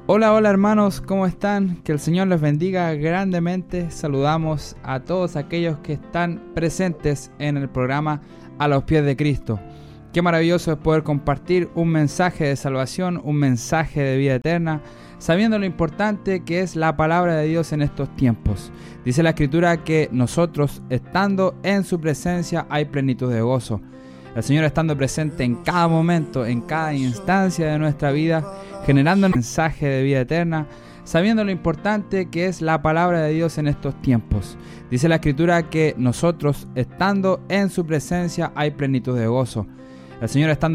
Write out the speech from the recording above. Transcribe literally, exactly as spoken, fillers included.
Hola, hola hermanos, ¿cómo están? Que el Señor les bendiga grandemente. Saludamos a todos aquellos que están presentes en el programa A los Pies de Cristo. Qué maravilloso es poder compartir un mensaje de salvación, un mensaje de vida eterna, sabiendo lo importante que es la palabra de Dios en estos tiempos. Dice la Escritura que nosotros, estando en su presencia, hay plenitud de gozo. El Señor estando presente en cada momento, en cada instancia de nuestra vida, generando un mensaje de vida eterna, sabiendo lo importante que es la palabra de Dios en estos tiempos. Dice la Escritura que nosotros, estando en su presencia, hay plenitud de gozo. El Señor estando